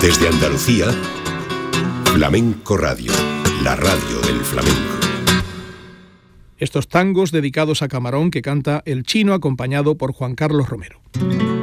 Desde Andalucía, Flamenco Radio, la radio del flamenco. Estos tangos dedicados a Camarón que canta El Chino acompañado por Juan Carlos Romero.